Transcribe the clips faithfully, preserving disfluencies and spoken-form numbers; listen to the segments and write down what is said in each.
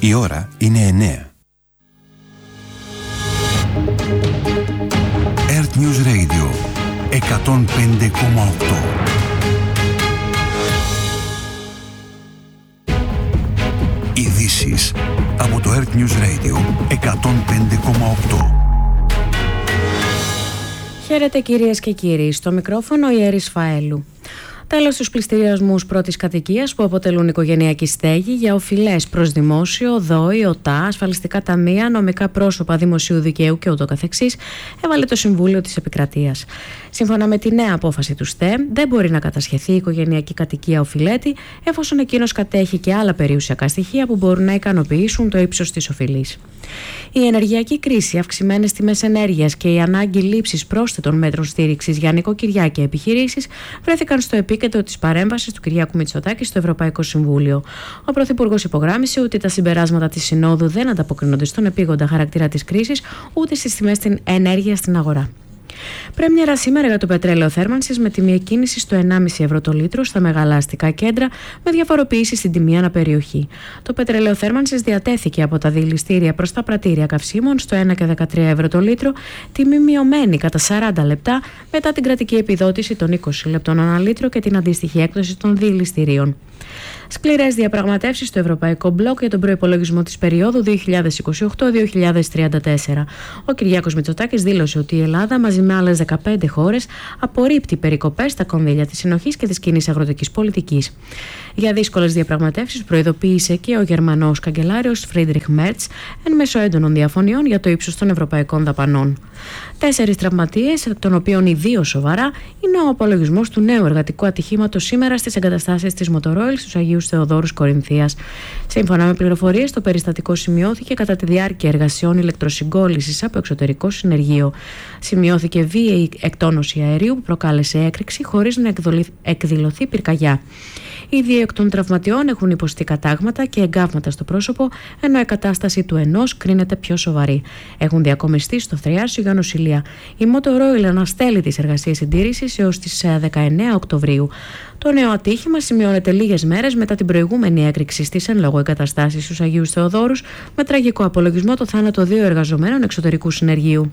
Η ώρα είναι εννέα. Earth News Radio εκατόν πέντε κόμμα οκτώ. Ειδήσεις από το Earth News Radio εκατόν πέντε κόμμα οκτώ. Χαίρετε κυρίες και κύριοι, στο μικρόφωνο η Έρης Φαέλου. Τέλος στους πληστηριασμούς πρώτης κατοικίας που αποτελούν οικογενειακή στέγη για οφειλές προς δημόσιο, ΔΟΗ, ΟΤΑ, ασφαλιστικά ταμεία, νομικά πρόσωπα δημοσίου δικαίου και ούτω καθεξής, έβαλε το Συμβούλιο της Επικρατείας. Σύμφωνα με τη νέα απόφαση του ΣΤΕ, δεν μπορεί να κατασχεθεί η οικογενειακή κατοικία οφειλέτη, εφόσον εκείνος κατέχει και άλλα περιουσιακά στοιχεία που μπορούν να ικανοποιήσουν το ύψος της οφειλής. Η ενεργειακή κρίση, αυξημένες τιμές ενέργειας και η ανάγκη λήψης πρόσθετων μέτρων στήριξης για νοικοκυριά και επιχειρήσεις βρέθηκαν στο επίκεντρο της παρέμβασης του Κυριάκου Μητσοτάκη στο Ευρωπαϊκό Συμβούλιο. Ο Πρωθυπουργός υπογράμμισε ότι τα συμπεράσματα της Συνόδου δεν ανταποκρίνονται στον επίγοντα χαρακτήρα της κρίσης ούτε στις τιμές στην ενέργεια στην αγορά. Πρέμιερα σήμερα για το πετρέλαιο θέρμανσης με τιμή εκκίνηση στο ενάμιση ευρώ το λίτρο στα μεγάλα αστικά κέντρα, με διαφοροποίηση στην τιμή αναπεριοχή. Το πετρέλαιο θέρμανσης διατέθηκε από τα δηληστήρια προς τα πρατήρια καυσίμων στο ένα και δεκατρία ευρώ το λίτρο, τιμή μειωμένη κατά σαράντα λεπτά μετά την κρατική επιδότηση των είκοσι λεπτών ανά λίτρο και την αντίστοιχη έκδοση των δηληστηρίων. Σκληρές διαπραγματεύσεις στο Ευρωπαϊκό Μπλοκ για τον προϋπολογισμό της περίοδου δύο χιλιάδες είκοσι οκτώ με δύο χιλιάδες τριάντα τέσσερα. Ο Κυριάκος Μητσοτάκης δήλωσε ότι η Ελλάδα μαζί με άλλες δεκαπέντε χώρες απορρίπτει περικοπές στα κονδύλια της συνοχής και της κοινής αγροτικής πολιτικής. Για δύσκολες διαπραγματεύσεις προειδοποίησε και ο Γερμανός καγκελάριος Φρίντριχ Μέρτς εν μέσω έντονων διαφωνιών για το ύψος των ευρωπαϊκών δαπανών. Τέσσερις τραυματίες, εκ των οποίων οι δύο σοβαρά, είναι ο απολογισμός του νέου εργατικού ατυχήματος σήμερα στις εγκαταστάσεις της Μοτορόιλ στους Αγίους Θεοδόρους Κορινθίας. Σύμφωνα με πληροφορίες, το περιστατικό σημειώθηκε κατά τη διάρκεια εργασιών ηλεκτροσυγκόλλησης από εξωτερικό συνεργείο. Σημειώθηκε βίαιη εκτόνωση αερίου που προκάλεσε έκρηξη χωρίς να εκδηλωθεί πυρκαγιά. Οι δύο εκ των τραυματιών έχουν υποστεί κατάγματα και εγκάβματα στο πρόσωπο, ενώ η κατάσταση του ενός κρίνεται πιο σοβαρή. Έχουν διακομιστεί στο Θριάσιο για νοσηλεία. Η Motorola αναστέλει τις εργασίες συντήρησης έως τις δεκαεννέα Οκτωβρίου. Το νέο ατύχημα σημειώνεται λίγες μέρες μετά την προηγούμενη έκρηξη στις εν λόγω εγκαταστάσεις στους Αγίους Θεοδόρους, με τραγικό απολογισμό το θάνατο δύο εργαζομένων εξωτερικού συνεργείου.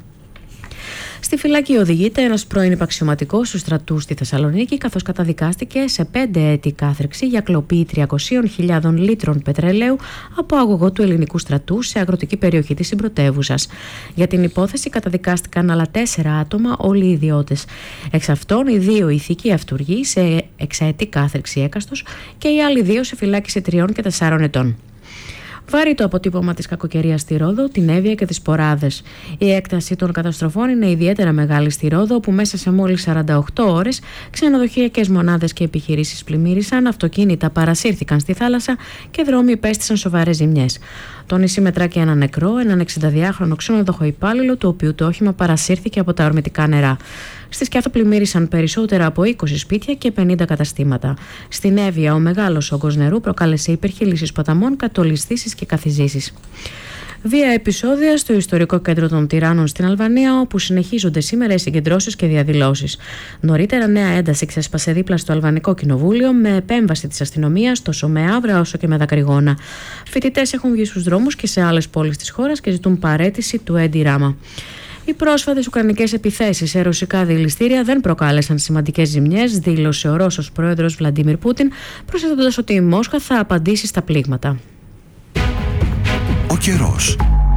Στη φυλακή οδηγείται ένας πρώην υπαξιωματικός του στρατού στη Θεσσαλονίκη, καθώς καταδικάστηκε σε πέντε έτη κάθριξη για κλοπή τριακόσιες χιλιάδες λίτρων πετρελαίου από αγωγό του ελληνικού στρατού σε αγροτική περιοχή της συμπρωτεύουσας. Για την υπόθεση καταδικάστηκαν άλλα τέσσερα άτομα, όλοι οι ιδιώτες. Εξ αυτών, οι δύο ηθικοί αυτούργοι σε εξαετή κάθριξη έκαστος και οι άλλοι δύο σε φυλάκιση τριών και τεσσάρων ετών. Βάρη το αποτύπωμα της κακοκαιρίας στη Ρόδο, την Εύβοια και τις Ποράδες. Η έκταση των καταστροφών είναι ιδιαίτερα μεγάλη στη Ρόδο, όπου μέσα σε μόλις σαράντα οκτώ ώρες ξενοδοχειακές μονάδες και επιχειρήσεις πλημμύρισαν, αυτοκίνητα παρασύρθηκαν στη θάλασσα και δρόμοι υπέστησαν σοβαρές ζημιές. Το νησί μετρά και έναν νεκρό, έναν εξηνταδυάχρονο ξενοδοχό υπάλληλο, του οποίου το όχημα παρασύρθηκε από τα ορμητικά νερά. Στη Σκιάθο πλημμύρισαν περισσότερα από είκοσι σπίτια και πενήντα καταστήματα. Στην Εύβοια, ο μεγάλος όγκος νερού προκάλεσε υπερχείλησης ποταμών, κατολισθήσεις και καθιζήσεις. Βία επεισόδια στο ιστορικό κέντρο των Τυράννων στην Αλβανία, όπου συνεχίζονται σήμερα οι συγκεντρώσεις και διαδηλώσεις. Νωρίτερα, νέα ένταση ξέσπασε δίπλα στο Αλβανικό Κοινοβούλιο με επέμβαση της αστυνομίας τόσο με άβρα όσο και με δακρυγόνα. Φοιτητές έχουν βγει στους δρόμους και σε άλλες πόλεις της χώρας και ζητούν παραίτηση του Έντι Ράμα. Οι πρόσφατες ουκρανικές επιθέσεις σε ρωσικά δηληστήρια δεν προκάλεσαν σημαντικές ζημιές, δήλωσε ο Ρώσος πρόεδρος Βλαντίμιρ Πούτιν, προσθέτοντας ότι η Μόσχα θα απαντήσει στα πλήγματα. Ο καιρός.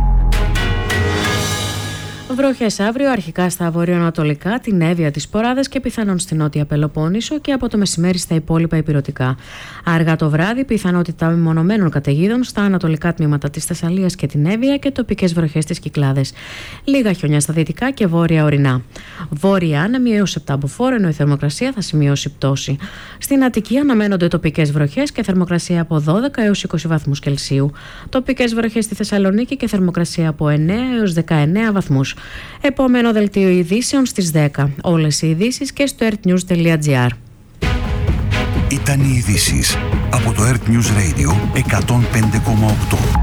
Βροχές αύριο, αρχικά στα βορειοανατολικά, την Εύβοια, τις Ποράδες και πιθανόν στην νότια Πελοπόννησο και από το μεσημέρι στα υπόλοιπα ηπειρωτικά. Αργά το βράδυ, πιθανότητα μεμονωμένων καταιγίδων στα ανατολικά τμήματα της Θεσσαλίας και την Εύβοια και τοπικές βροχές στις Κυκλάδες. Λίγα χιόνια στα δυτικά και βόρεια ορεινά. Βόρεια άνεμη έως επτά μποφόρ, ενώ η θερμοκρασία θα σημειώσει πτώση. Στην Αττική αναμένονται τοπικές βροχές και θερμοκρασία από δώδεκα έως είκοσι βαθμούς Κελσίου. Τοπικές βροχές στη Θεσσαλονίκη και θερμοκρασία από εννέα έως δεκαεννέα βαθμούς. Επόμενο δελτίο ειδήσεων στις δέκα. Όλες οι ειδήσεις και στο earthnews τελεία gr. Ήταν οι ειδήσεις από το Earth News Radio εκατόν πέντε κόμμα οκτώ.